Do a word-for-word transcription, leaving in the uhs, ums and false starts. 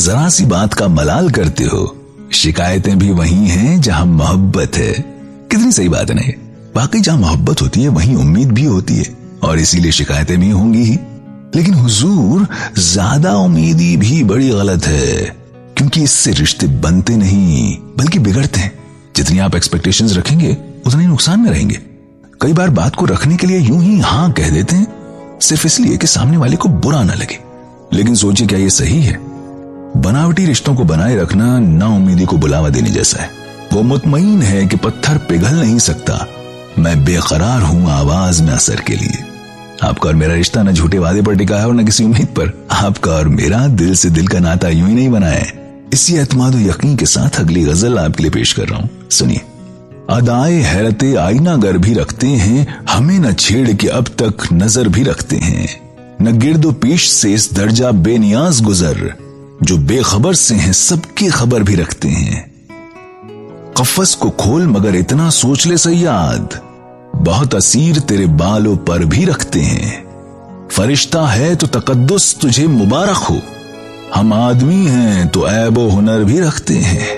जरा सी बात का मलाल करते हो, शिकायतें भी वही हैं जहां मोहब्बत है। कितनी सही बात है ना ये। वाकई जहां मोहब्बत होती है वहीं उम्मीद भी होती है, और इसीलिए शिकायतें भी होंगी ही। लेकिन हुजूर, ज्यादा उम्मीदी भी बड़ी गलत है, क्योंकि इससे रिश्ते बनते नहीं बल्कि बिगड़ते हैं। जितनी आप एक्सपेक्टेशंस रखेंगे उतने नुकसान में रहेंगे। कई बार बात को रखने के लिए यूं ही हाँ कह देते हैं, सिर्फ इसलिए कि सामने वाले को बुरा ना लगे। लेकिन सोचिए, क्या ये सही है? बनावटी रिश्तों को बनाए रखना नाउम्मीदी को बुलावा देने जैसा है। वो मुतमईन है कि पत्थर पिघल नहीं सकता, मैं बेकरार हूं आवाज में असर के लिए। आपका और मेरा रिश्ता न झूठे वादे पर टिका है और न किसी उम्मीद पर। आपका और मेरा दिल से दिल का नाता यूं ही नहीं बना है। इसी एतमाद और यकीन के साथ अगली गजल आपके लिए पेश कर रहा हूं, सुनिए। अदाए हैरते आईना गर भी रखते हैं, हमें न छेड़ के अब तक नजर भी रखते हैं। न गिर्दो पेश से इस दर्जा बेनियाज गुजर, जो बेखबर से हैं सबकी खबर भी रखते हैं। कफस को खोल मगर इतना सोच ले सयाद, बहुत असीर तेरे बालों पर भी रखते हैं। फरिश्ता है तो तकद्दुस तुझे मुबारक हो, हम आदमी हैं तो ऐब व हुनर भी रखते हैं।